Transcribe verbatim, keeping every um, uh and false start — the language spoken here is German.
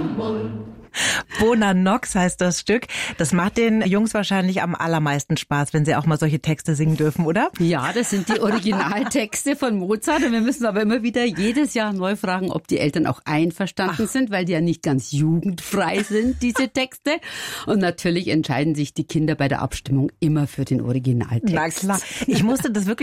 Bona Nox heißt das Stück. Das macht den Jungs wahrscheinlich am allermeisten Spaß, wenn sie auch mal solche Texte singen dürfen, oder? Ja, das sind die Originaltexte von Mozart. Und wir müssen aber immer wieder jedes Jahr neu fragen, ob die Eltern auch einverstanden Ach. sind, weil die ja nicht ganz jugendfrei sind, diese Texte. Und natürlich entscheiden sich die Kinder bei der Abstimmung immer für den Originaltext. Na klar. Ich musste das wirklich